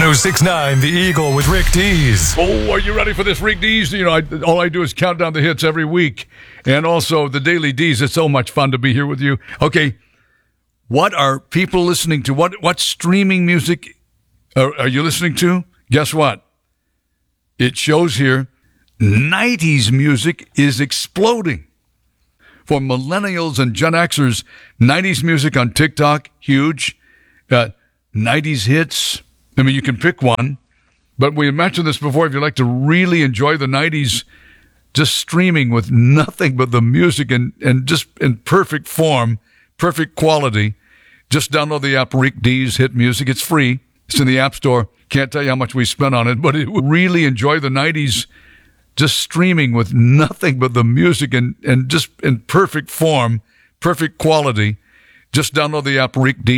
1069 The Eagle with Rick Dees. Oh, are you ready for this, Rick Dees? You know, all I do is count down the hits every week. And also the Daily Dees. It's so much fun to be here with you. Okay, what are people listening to? What streaming music are you listening to? Guess what? It shows here 90s music is exploding. For millennials and Gen Xers, 90s music on TikTok, huge. 90s hits. I mean, you can pick one. But we mentioned this before. If you like to really enjoy the 90s, just streaming with nothing but the music and just in perfect form, perfect quality, just download the app Rick Dees Hit Music. It's free. It's in the App Store. Can't tell you how much we spent on it, but it would really enjoy the 90s, just streaming with nothing but the music and just in perfect form, perfect quality. Just download the app Rick Dees.